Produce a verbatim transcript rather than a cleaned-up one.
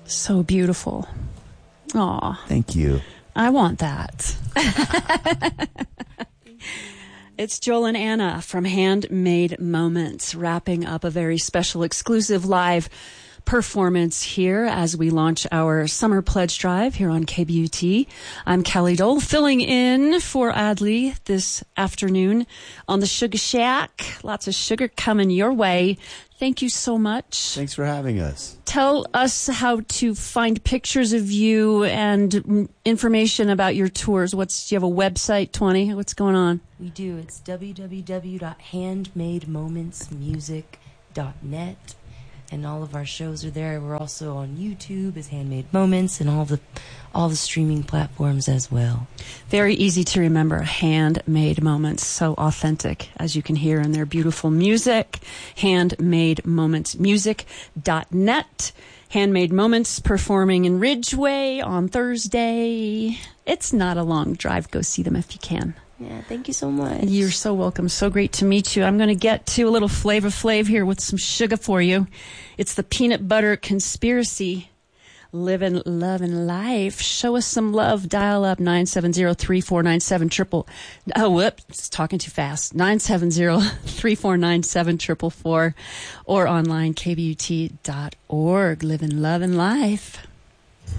So beautiful. Aw. Thank you. I want that. It's Joel and Anna from Handmade Moments, wrapping up a very special exclusive live performance here as we launch our Summer Pledge Drive here on K B U T. I'm Kelly Dole, filling in for Adley this afternoon on the Sugar Shack. Lots of sugar coming your way. Thank you so much. Thanks for having us. Tell us how to find pictures of you and information about your tours. What's, do you have a website, twenty? What's going on? We do. It's w w w dot handmade moments music dot net. And all of our shows are there. We're also on YouTube as Handmade Moments and all the all the streaming platforms as well. Very easy to remember. Handmade Moments. So authentic, as you can hear in their beautiful music. Handmade Moments music dot net. Handmade Moments performing in Ridgeway on Thursday. It's not a long drive. Go see them if you can. Yeah, thank you so much. You're so welcome. So great to meet you. I'm going to get to a little Flavor Flav here with some sugar for you. It's the Peanut Butter Conspiracy. Living, loving life. Show us some love. Dial up nine seven zero, three four nine seven triple. Oh, whoops. Talking too fast. nine seven zero, three four nine seven triple four or online k b u t dot org. Living, loving life.